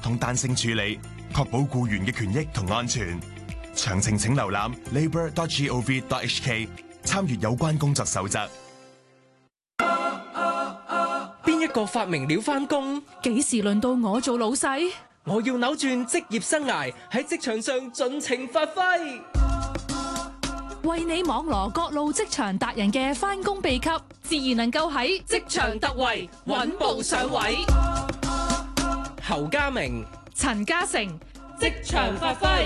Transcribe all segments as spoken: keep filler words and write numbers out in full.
同彈性處理，確保僱員嘅權益同安全。詳情請瀏覽 labour dot gov dot h k 參閱有關工作守則。 邊一個發明了返工？ 幾時輪到我做老細？ 我要扭轉職業生涯，喺職場上盡情發揮。 為你網羅各路職場達人嘅返工秘笈，自然能夠喺職場突圍，穩步上位。 侯家明、 陳嘉誠， 職場發揮。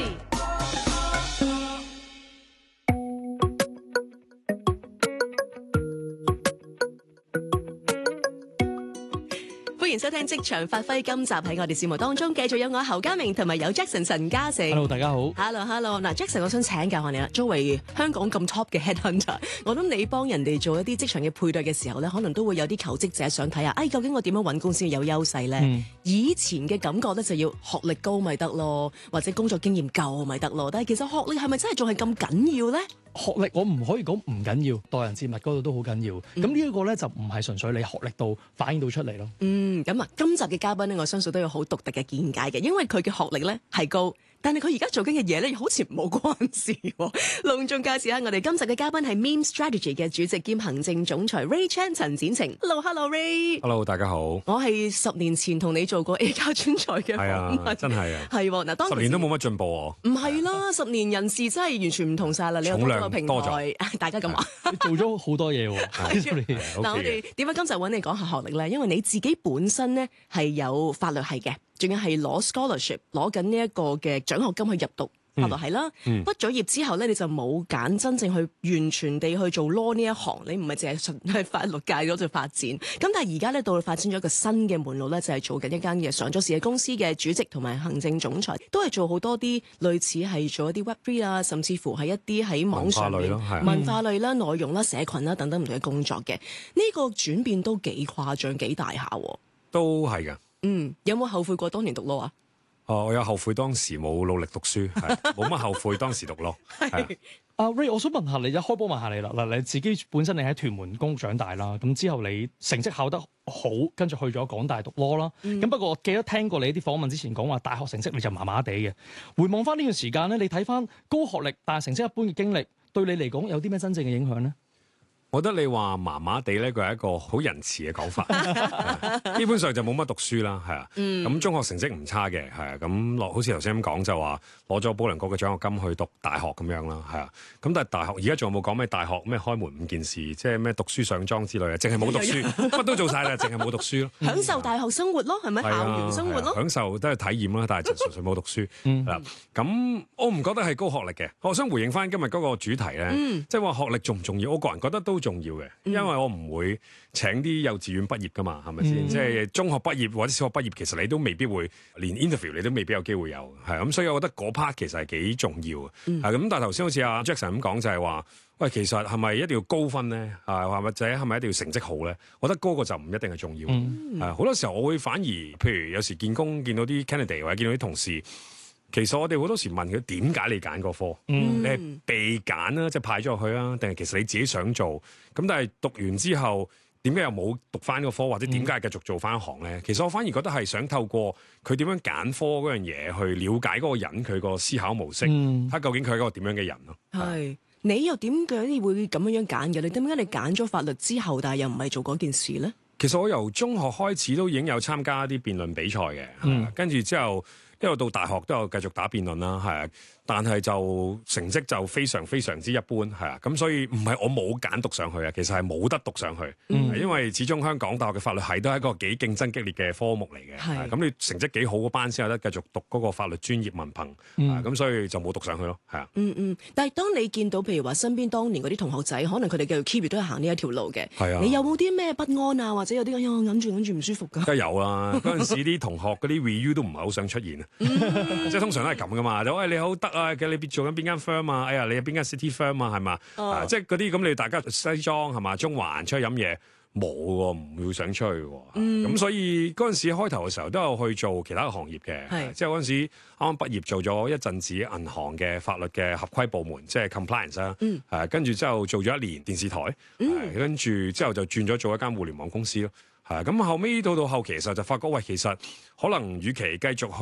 歡迎收聽職場發揮，今集喺我哋節目當中繼續有我侯家明同埋有 Jackson 陳嘉誠。 Hello， 大家好。 Hello Hello， 嗱 Jackson， 我想請教下你啦。作為香港咁 top 嘅 headhunter， 我諗你幫人哋做一啲職場嘅配對嘅時候咧，可能都會有啲求職者想睇下，哎，究竟我點樣揾工先有優勢咧？嗯、以前嘅感覺咧就要學歷高咪得咯，或者工作經驗夠咪得咯。但係其實學歷係咪真係仲係咁緊要咧？ 學歷我唔可以講唔緊要，待人接物嗰度都好緊要。咁、嗯、呢一個咧就唔係純粹你學歷度反映到出嚟咯。 嗯，咁啊，今集嘅嘉賓咧，我相信都有好獨特嘅見解嘅，因為佢嘅學歷咧係高，但係佢而家做緊嘅嘢咧，好似冇關事。隆重介紹下我哋今集嘅嘉賓係 Meme Strategy 嘅主席兼行政總裁 Ray Chan 陳展晴。Hello，Hello Ray。Hello， 大家好。 我係十年前同你做過 A 加專才嘅訪問， 真係啊， 係嗱，當十年都冇乜進步喎。 唔係啦，十年人事真係完全唔同晒啦。你有多個平台，大家咁話， 你做咗好多嘢喎。 嗱，我哋點解今集揾你講下學歷咧？因為你自己本身咧係有法律系嘅，仲要係攞 scholarship 攞緊呢一個嘅獎學金去入讀法律系啦。嗯、畢咗業之後咧，你就冇揀真正去完全地去做 law 呢一行，你唔係淨係純係法律界嗰度發展。咁但係而家咧到發展咗一個新嘅門路咧，就係、是、做緊一間嘅上咗市嘅公司嘅主席同埋行政總裁，都係做好多啲類似係做一啲 web three 啊，甚至乎係一啲喺網上面文化類啦、文化類啦、內容啦、社群啦等等唔同嘅工作嘅。呢、這個轉變都幾誇張、幾大下。 都係㗎。 嗯，有冇後悔過當年讀 law 啊？ 哦，我有後悔當時冇努力讀書，係冇乜後悔當時讀 law。係阿 Ray，我想問下你，一開波問下你啦。嗱，你自己本身你喺屯門公長大啦，咁之後你成績考得好，跟住去咗港大讀 law 啦。咁、嗯、不過我記得聽過你啲訪問之前講話，大學成績你就麻麻地嘅。回望翻呢段時間咧，你睇翻高學歷但係成績一般嘅經歷，對你嚟講有啲咩真正嘅影響咧？ 我覺得你話麻麻地咧，佢係一個好仁慈嘅講法。基本上就冇乜讀書啦，係啊。咁、嗯、中學成績唔差嘅，係啊。咁落好似頭先咁講就話攞咗保良局嘅獎學金去讀大學咁樣啦，係啊。咁但係大學而家仲有冇講咩大學咩開門五件事，即係咩讀書上莊之類啊？淨係冇讀書，乜都做晒啦，淨係冇讀書咯。 享受大學生活咯，係咪？校園生活咯， 享受都係體驗啦，但係就純粹冇讀書。嗱，咁我唔覺得係高學歷嘅。我想回應翻今日嗰個主題咧，即係話學歷重唔重要？我個人覺得都重要嘅，因為我唔會請啲幼稚園畢業噶嘛，係咪先？即係中學畢業或者小學畢業，其實你都未必會連 interview 你都未必有機會有，係咁，所以我覺得嗰 part 其實係幾重要嘅。係咁，但係頭先好似阿 Jackson 咁講就係話，喂，其實係咪一定要高分咧？啊，或者係咪一定要成績好咧？我覺得高個就唔一定係重要。係好多時候我會反而，譬如有時見工見到啲 candidate 或者見到啲同事。其實我哋好多時問佢點解你揀個科，嗯、你係被揀啦，即係派咗入去啊，定係其實你自己想做？咁但係讀完之後，點解又冇讀翻個科，或者點解繼續做翻一行咧？嗯、其實我反而覺得係想透過佢點樣揀科嗰樣嘢，去了解嗰個人佢個思考模式，睇、嗯、究竟佢係一個點樣嘅人咯。 係你又點解會咁樣樣揀嘅？你點解你揀咗法律之後，但係又唔係做嗰件事咧？ 其實我由中學開始都已經有參加啲辯論比賽嘅，嗯、跟住之後。因為到大學都有繼續打辯論啦，係啊，但係就成績就非常非常之一般，係啊，咁所以唔係我冇揀讀上去啊，其實係冇得讀上去，嗯、因為始終香港大學嘅法律系都係一個幾競爭激烈嘅科目嚟嘅，咁你成績幾好嗰班先有得繼續讀嗰個法律專業文憑，咁、嗯、所以就冇讀上去咯，係啊。嗯嗯，但係當你見到譬如話身邊當年嗰啲同學仔，可能佢哋繼續 keep 住都係行呢一條路嘅，係啊，你有冇啲咩不安啊，或者有啲哎呀忍住忍住唔舒服㗎？ 梗係有啦，嗰陣時啲同學嗰啲 review 都唔係好想出現啊。即係通常都係咁噶嘛，就喂你好得啊，你做緊邊間 firm 啊？哎呀，你係邊間 city firm 啊？係嘛、oh. 啊？即係嗰啲咁，你大家西裝係嘛？中環出去飲嘢冇喎，唔會想出去喎。咁、mm. 所以嗰陣時開頭嘅時候都有去做其他嘅行業嘅，是即係嗰陣時啱啱畢業做咗一陣子銀行嘅法律嘅合規部門，即係 compliance 啦、mm. 啊。跟住之後做咗一年電視台，跟住、mm. 之後就轉咗做一間互聯網公司咯。係咁後尾到到後期嘅時候就發覺，喂，其實可能與其繼續